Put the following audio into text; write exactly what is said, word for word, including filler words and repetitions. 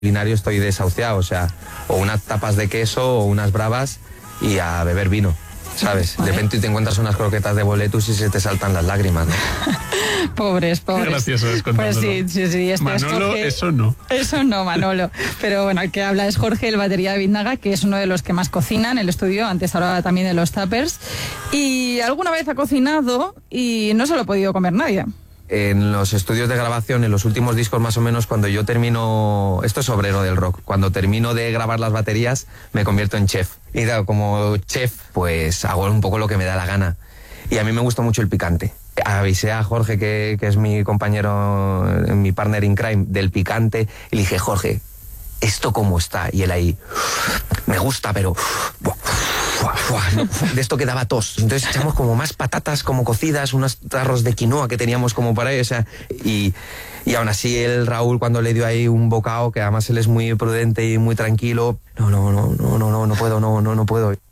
culinario estoy desahuciado, o sea, o unas tapas de queso o unas bravas y a beber vino, ¿sabes? De repente te encuentras unas croquetas de boletus y se te saltan las lágrimas, ¿no? Pobres, pobres. Qué gracioso es contándolo. Pues sí, sí, sí. Este Manolo, es Jorge. eso no. Eso no, Manolo. Pero bueno, el que habla es Jorge, el batería de Biznaga, que es uno de los que más cocina en el estudio. Antes hablaba también de los tuppers. Y alguna vez ha cocinado y no se lo ha podido comer nadie. En los estudios de grabación, en los últimos discos más o menos, cuando yo termino, esto es obrero del rock, cuando termino de grabar las baterías me convierto en chef. Y claro, como chef, pues hago un poco lo que me da la gana. Y a mí me gusta mucho el picante. Avisé a Jorge, que, que es mi compañero, mi partner in crime, del picante, y le dije, Jorge, ¿esto cómo está? Y él ahí, me gusta, pero... de esto que daba tos. Entonces echamos como más patatas como cocidas, unos tarros de quinoa que teníamos como para ahí, o sea, y, y aún así el Raúl, cuando le dio ahí un bocado, que además él es muy prudente y muy tranquilo, no, no, no, no, no, no, no puedo, no, no, no puedo.